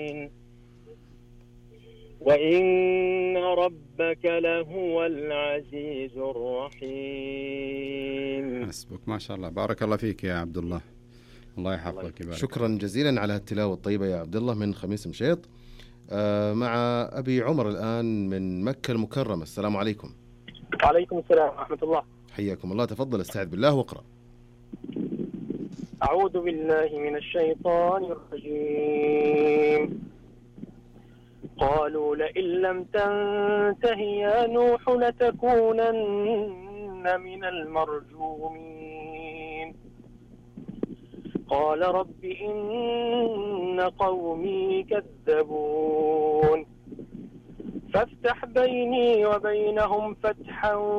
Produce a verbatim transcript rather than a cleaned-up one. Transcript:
وإن ربك لهو العزيز الرحيم. حسبك، ما شاء الله، بارك الله فيك يا عبد الله، الله يحفظك. يبارك. شكرا جزيلا على التلاوة الطيبة يا عبد الله من خميس مشيط. آه مع أبي عمر الآن من مكة المكرمة. السلام عليكم. وعليكم السلام ورحمة الله. حياكم الله، تفضل استعذ بالله واقرأ. أعوذ بالله من الشيطان الرجيم. قالوا لئن لم تنته يا نوح لتكونن من المرجومين. قال رب إن قومي كذبون فافتح بيني وبينهم فتحا